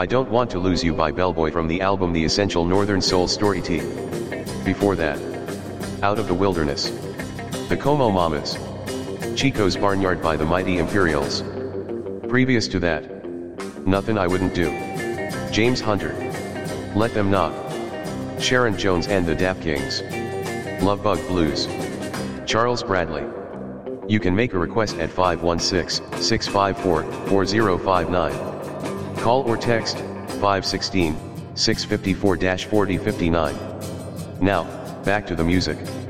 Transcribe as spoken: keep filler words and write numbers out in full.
I Don't Want to Lose You by Bellboy from the album The Essential Northern Soul Story T. Before that, Out of the Wilderness, The Como Mamas, Chico's Barnyard by the Mighty Imperials. Previous to that, Nothing I Wouldn't Do, James Hunter, Let Them Knock, Sharon Jones and the Dap Kings, Love Bug Blues, Charles Bradley. You can make a request at five one six, six five four, four zero five nine. Call or text five one six, six five four, four zero five nine. Now, back to the music.